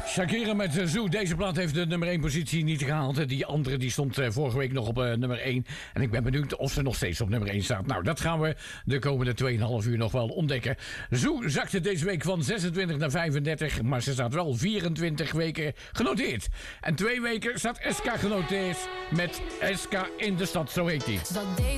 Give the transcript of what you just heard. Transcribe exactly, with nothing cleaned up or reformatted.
Shakira met uh, Zoo. Deze plaat heeft de nummer één positie niet gehaald. Die andere die stond uh, vorige week nog op uh, nummer één. En ik ben benieuwd of ze nog steeds op nummer één staat. Nou, dat gaan we de komende twee komma vijf uur nog wel ontdekken. Zoo zakte deze week van zesentwintig naar vijfendertig. Maar ze staat wel vierentwintig weken genoteerd. En twee weken staat S K genoteerd met S K in de stad, zo heet die.